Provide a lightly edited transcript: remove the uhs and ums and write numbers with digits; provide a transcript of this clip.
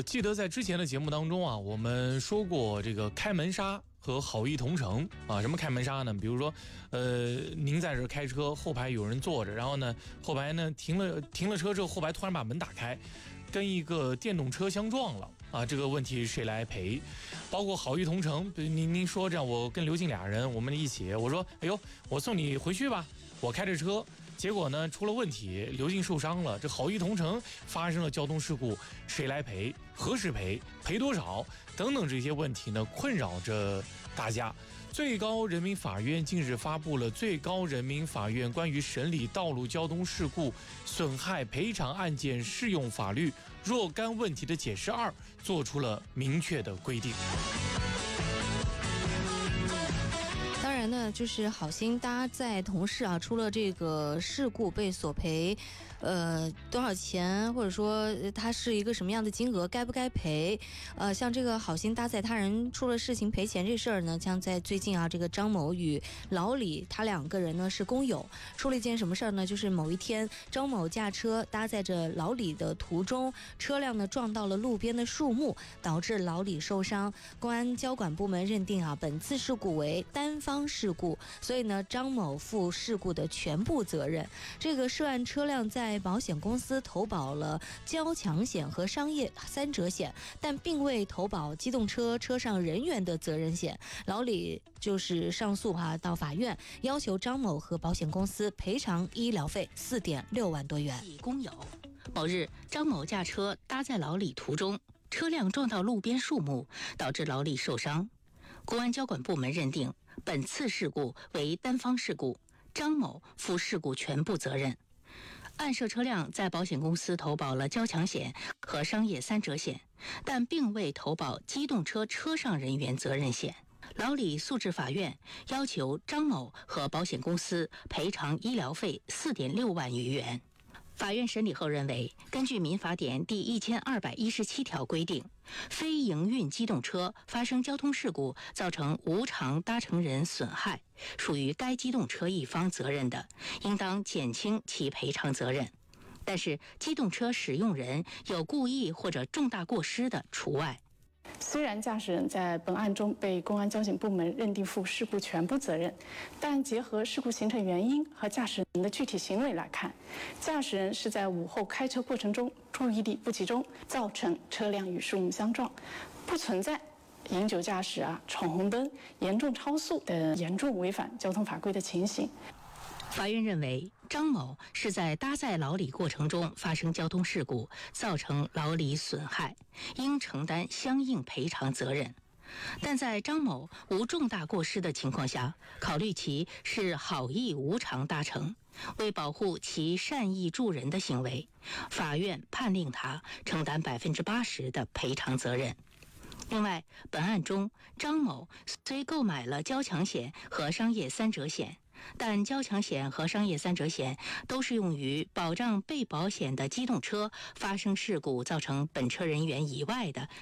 记得在之前的节目当中啊，我们说过这个开门杀和好意同城啊。什么开门杀呢？比如说，您在这开车，后排有人坐着，然后呢，后排呢停了车之后，后排突然把门打开，跟一个电动车相撞了啊。这个问题谁来赔？包括好意同城，您说这样，我跟刘静俩人，我们一起，我说，哎呦，我送你回去吧，我开着车。结果呢，出了问题，刘静受伤了。这好意同城发生了交通事故，谁来赔？何时赔？赔多少？等等这些问题呢，困扰着大家。最高人民法院近日发布了《最高人民法院关于审理道路交通事故损害赔偿案件适用法律若干问题的解释2》，做出了明确的规定。 当然呢，就是好心搭载同事啊，出了这个事故被索赔，多少钱，或者说它是一个什么样的金额，该不该赔？像这个好心搭载他人出了事情赔钱这事儿呢，像在最近啊，这个张某与老李他2个人呢是工友，出了一件什么事儿呢？就是某一天，张某驾车搭载着老李的途中，车辆呢撞到了路边的树木，导致老李受伤。公安交管部门认定啊，本次事故为单方事故，所以呢，张某负事故的全部责任。这个涉案车辆在保险公司投保了交强险和商业3者险，但并未投保机动车车上人员的责任险。老李就是上诉到法院，要求张某和保险公司赔偿医疗费4.6万多元。 工友，某日，张某驾车搭载老李途中，车辆撞到路边树木，导致老李受伤。公安交管部门认定本次事故为单方事故，张某负事故全部责任。案涉车辆在保险公司投保了交强险和商业3者险，但并未投保机动车车上人员责任险。老李诉至法院，要求张某和保险公司赔偿医疗费4.6万余元。法院审理后认为，根据民法典第1217条规定，非营运机动车发生交通事故造成无偿搭乘人损害，属于该机动车一方责任的，应当减轻其赔偿责任。但是，机动车使用人有故意或者重大过失的除外。 虽然驾驶人在本案中被公安交警部门认定负事故全部责任，但结合事故形成原因和驾驶人的具体行为来看，驾驶人是在午后开车过程中注意力不集中，造成车辆与树木相撞，不存在饮酒驾驶闯红灯、严重超速等严重违反交通法规的情形。 法院认为，张某是在搭载老李过程中发生交通事故，造成老李损害，应承担相应赔偿责任。但在张某无重大过失的情况下，考虑其是好意无偿搭乘，为保护其善意助人的行为，法院判令他承担80%的赔偿责任。另外，本案中，张某虽购买了交强险和商业3者险，但交强险和商业3者险都是用于保障被保险的机动车发生事故造成本车人员以外的